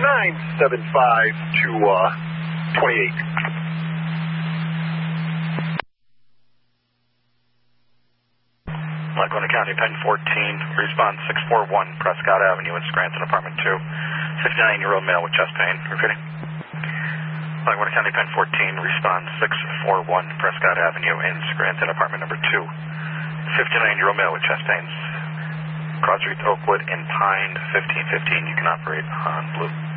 975 to 28. Lackawanna County, Pen 14, response 641 Prescott Avenue in Scranton, apartment 2. 59-year-old male with chest pain. Repeating. Lackawanna County, Pen 14, response 641 Prescott Avenue in Scranton, apartment number 2. 59-year-old male with chest pains. Cross Street, Oakwood, and Pine, 1515. You can operate on blue.